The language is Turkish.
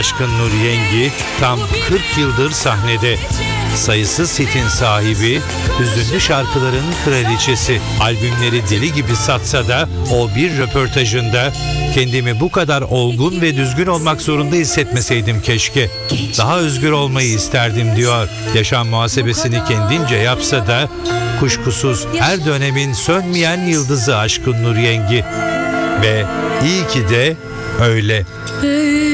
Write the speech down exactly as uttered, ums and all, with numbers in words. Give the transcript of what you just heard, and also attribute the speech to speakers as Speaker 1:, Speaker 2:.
Speaker 1: Aşkın Nur Yengi tam kırk yıldır sahnede. Sayısız hitin sahibi, hüzünlü şarkıların kraliçesi. Albümleri deli gibi satsa da o bir röportajında kendimi bu kadar olgun ve düzgün olmak zorunda hissetmeseydim keşke. Daha özgür olmayı isterdim diyor. Yaşam muhasebesini kendince yapsa da kuşkusuz her dönemin sönmeyen yıldızı Aşkın Nur Yengi. Ve iyi ki de öyle.